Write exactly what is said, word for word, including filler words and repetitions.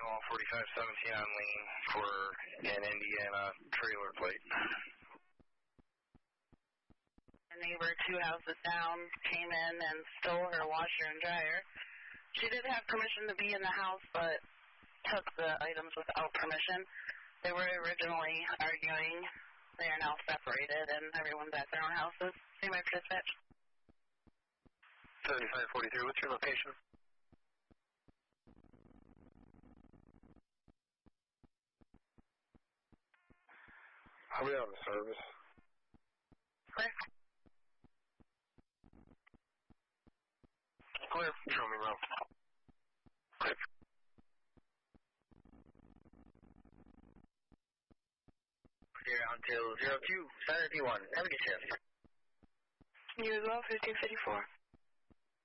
Panama forty-five seventeen on lean for an Indiana trailer plate. A neighbor two houses down came in and stole her washer and dryer. She did have permission to be in the house, but took the items without permission. They were originally arguing. They are now separated, and everyone's at their own houses. Same after dispatch. seventy-five forty-three, what's your location? I'll be on the service. Clear. Clear. Show me around. Clear. Here until zero two seventy-one. Have a good shift. You as well, fifteen fifty-four.